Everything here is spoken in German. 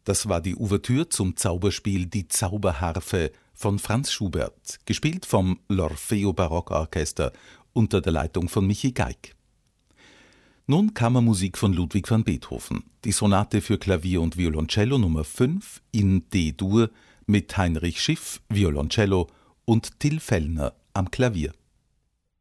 Das war die Ouvertüre zum Zauberspiel Die Zauberharfe von Franz Schubert, gespielt vom l'Orfeo Barockorchester unter der Leitung von Michi Geig. Nun Kammermusik von Ludwig van Beethoven, die Sonate für Klavier und Violoncello Nummer 5 in D-Dur mit Heinrich Schiff, Violoncello und Till Fellner am Klavier.